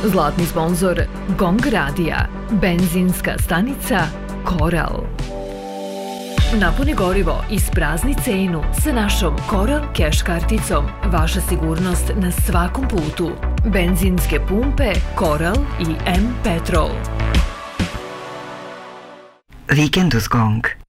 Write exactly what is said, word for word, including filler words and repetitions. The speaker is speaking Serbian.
Zlatni sponzor Gong Radija, benzinska stanica Koral. Napuni gorivo, isprazni cenu sa našom Koral Cash karticom. Vaša sigurnost na svakom putu. Benzinske pumpe Koral i M Petrol. Vikend uz Gong.